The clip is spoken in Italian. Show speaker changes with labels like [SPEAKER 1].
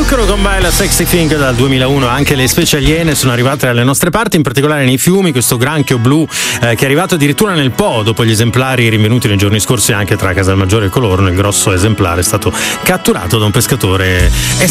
[SPEAKER 1] Zucchero con Bella Sexy Thing dal 2001. Anche le specie aliene sono arrivate dalle nostre parti, in particolare nei fiumi. Questo granchio blu che è arrivato addirittura nel Po dopo gli esemplari rinvenuti nei giorni scorsi anche tra Casalmaggiore e Colorno. Il grosso esemplare è stato catturato da un pescatore